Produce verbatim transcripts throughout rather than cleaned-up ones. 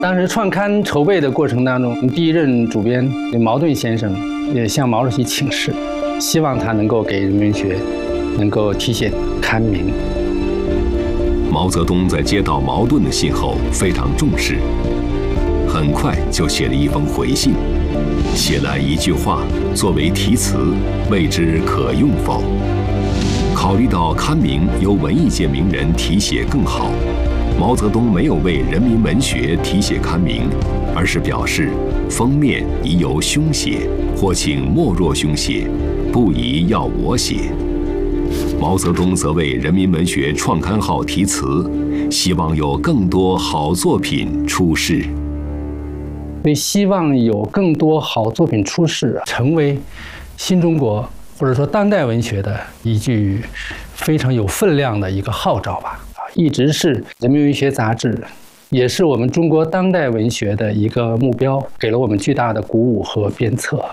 当时创刊筹备的过程当中，第一任主编毛盾先生也向毛主席请示，希望他能够给人民文学能够题写刊名。 毛泽东在接到毛盾的信后非常重视，很快就写了一封回信，写了一句话作为题词，未知可用否。考虑到刊名由文艺界名人题写更好，毛泽东没有为人民文学题写刊名，而是表示封面宜由兄写，或请莫若兄写，不宜要我写。毛泽东则为人民文学创刊号题词，希望有更多好作品出世。 所以希望有更多好作品出世，成为新中国或者说当代文学的一句非常有分量的一个号召吧。一直是人民文学杂志，也是我们中国当代文学的一个目标，给了我们巨大的鼓舞和鞭策。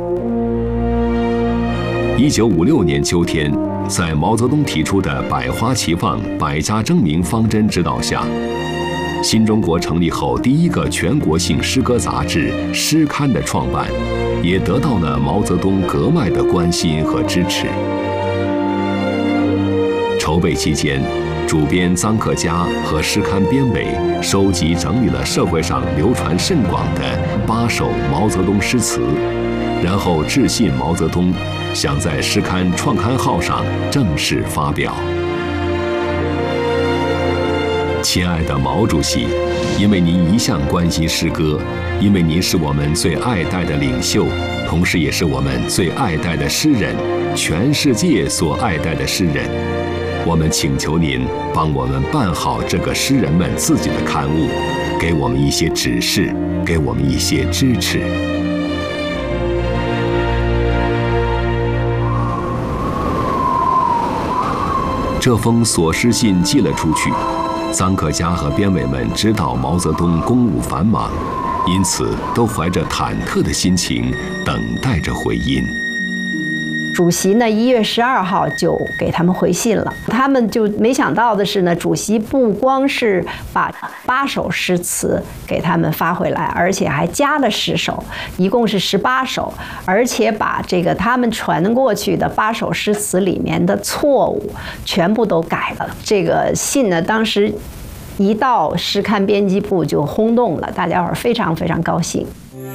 一九五六年秋天，在毛泽东提出的百花齐放、百家争鸣方针指导下，新中国成立后第一个全国性诗歌杂志《诗刊》的创办，也得到了毛泽东格外的关心和支持。筹备期间，主编臧克家和诗刊编委收集整理了社会上流传甚广的八首毛泽东诗词，然后致信毛泽东，想在诗刊创刊号上正式发表。亲爱的毛主席，因为您一向关心诗歌，因为您是我们最爱戴的领袖，同时也是我们最爱戴的诗人，全世界所爱戴的诗人，我们请求您帮我们办好这个诗人们自己的刊物，给我们一些指示，给我们一些支持。这封索诗信寄了出去，臧克家和编委们知道毛泽东公务繁忙，因此都怀着忐忑的心情等待着回音。 主席呢，一月十二号就给他们回信了。他们就没想到的是呢，主席不光是把八首诗词给他们发回来，而且还加了十首，一共是十八首，而且把这个他们传过去的八首诗词里面的错误全部都改了。这个信呢，当时一到诗刊编辑部就轰动了，大家伙儿非常非常高兴。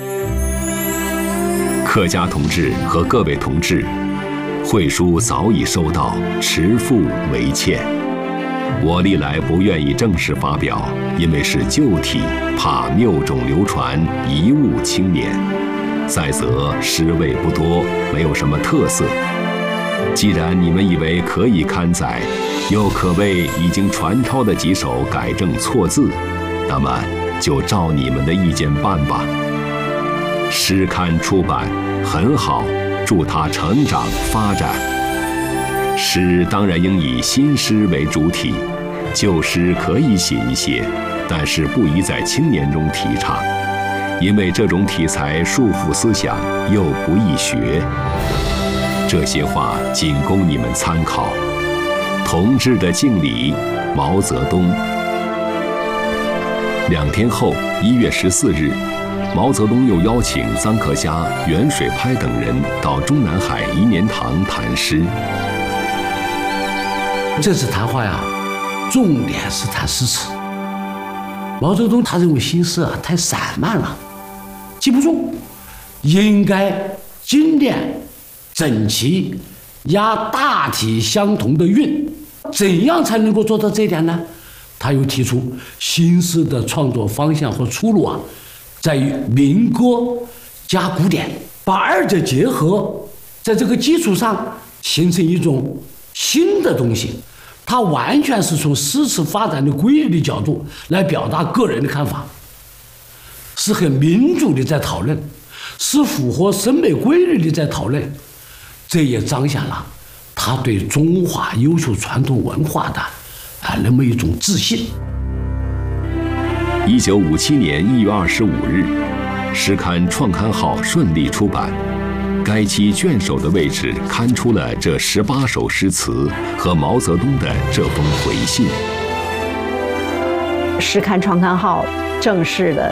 克家同志和各位同志，会书早已收到，持付为欠。我历来不愿意正式发表，因为是旧体，怕谬种流传，贻误青年。再则诗味不多，没有什么特色。既然你们以为可以刊载，又可谓已经传抄的几首改正错字，那么就照你们的意见办吧。诗刊出版很好，祝它成长发展。诗当然应以新诗为主体，旧诗可以写一些，但是不宜在青年中提倡，因为这种题材束缚思想，又不易学。这些话仅供你们参考。同志的敬礼，毛泽东。两天后，一月十四日，毛泽东又邀请臧克家、袁水拍等人到中南海颐年堂谈诗。 这次谈话呀，重点是谈诗词。毛泽东他认为新诗啊太散漫了，记不住，应该精炼、整齐、押大体相同的韵。怎样才能够做到这一点呢？他又提出新诗的创作方向和出路啊，在于民歌加古典，把二者结合，在这个基础上形成一种新的东西。他完全是从诗词发展的规律的角度来表达个人的看法，是很民主的在讨论，是符合审美规律的在讨论。这也彰显了他对中华优秀传统文化的啊那么一种自信。 一九五七年一月二十五日，诗刊创刊号顺利出版。该期卷首的位置刊出了这十八首诗词和毛泽东的这封回信。 诗刊创刊号正式的